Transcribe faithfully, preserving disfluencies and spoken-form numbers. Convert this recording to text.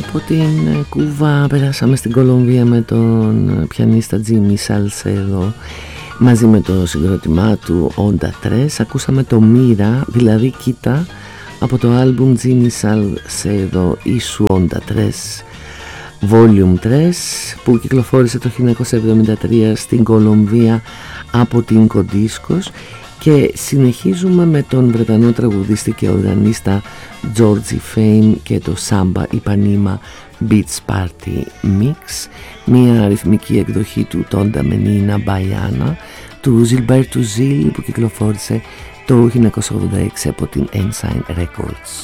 Από την Κούβα περάσαμε στην Κολομβία με τον πιανίστα Jimmy Salcedo μαζί με το συγκρότημά του Onda τρία. Ακούσαμε το Mira, δηλαδή κοίτα, από το άλμπουμ Jimmy Salcedo y su Onda τρία Volume τρία, που κυκλοφόρησε το χίλια εννιακόσια εβδομήντα τρία στην Κολομβία από την Κοντίσκος. Και συνεχίζουμε με τον Βρετανό τραγουδιστή και οργανίστα Georgie Fame και το Samba Ipanema Beach Party Mix, μια ρυθμική εκδοχή του Tonda Menina Baiana του Gilberto Gil, που κυκλοφόρησε το χίλια εννιακόσια ογδόντα έξι από την Ensign Records.